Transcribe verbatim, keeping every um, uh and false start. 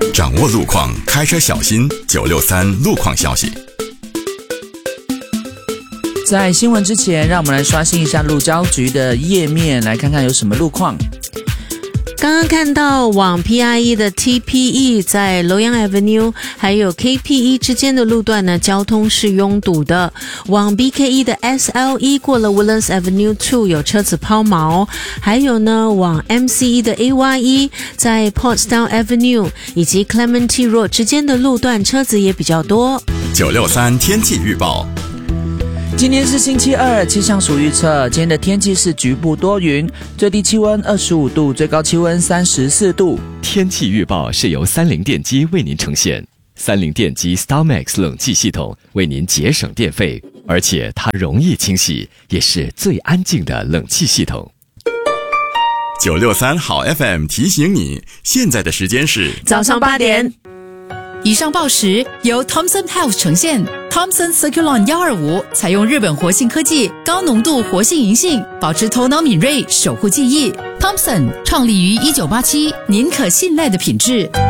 掌握路况，开车小心。九六三路况消息。 在新闻之前，让我们来刷新一下路交局的页面，来看看有什么路况。 刚刚看到往 P I E 的 T P E 在 Loyang Avenue 还有 K P E 之间的路段呢，交通是拥堵的。往 B K E 的 S L E 过了 Woodlands Avenue 二有车子抛锚，还有呢往 M C E 的 A Y E 在 Portsdown Avenue 以及 Clementi Road 之间的路段车子也比较多。 九六三天气预报。 今天是星期二，气象署预测今天的天气是局部多云，最低气温二十五度，最高气温三十四度。 天气预报是由三菱电机为您呈现。三菱电机 StarMax 冷气系统为您节省电费，而且它容易清洗，也是最安静的冷气系统。 九六三好 F M 提醒你，现在的时间是早上八点。 以上报时由 Thomson Health 呈现。Thomson Circulon 一二五采用日本活性科技，高浓度活性银杏，保持头脑敏锐，守护记忆。Thomson 创立于一九八七，您可信赖的品质。